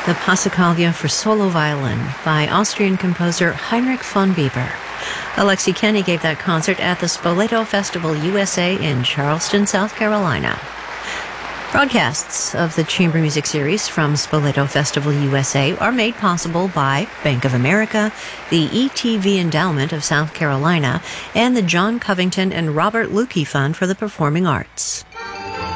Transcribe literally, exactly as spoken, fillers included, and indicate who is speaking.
Speaker 1: the Passacaglia for solo violin by Austrian composer Heinrich von Bieber. Alexi Kenny gave that concert at the Spoleto Festival U S A in Charleston, South Carolina. Broadcasts of the Chamber Music Series from Spoleto Festival U S A are made possible by Bank of America, the E T V Endowment of South Carolina, and the John Covington and Robert Lukey Fund for the Performing Arts.